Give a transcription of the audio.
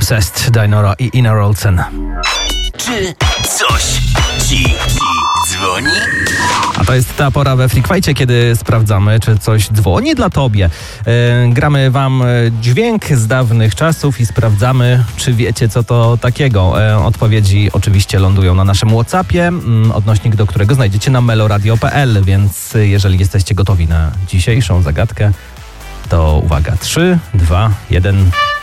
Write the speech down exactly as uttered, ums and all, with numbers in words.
Obsessed, Dinora i Ina Olsen. Czy coś ci dzwoni? A to jest ta pora we Freakwajcie, kiedy sprawdzamy, czy coś dzwoni dla tobie. E, gramy wam dźwięk z dawnych czasów i sprawdzamy, czy wiecie, co to takiego. E, odpowiedzi oczywiście lądują na naszym WhatsAppie, m, odnośnik do którego znajdziecie na meloradio kropka p l, więc jeżeli jesteście gotowi na dzisiejszą zagadkę, to uwaga, trzy, dwa, jeden...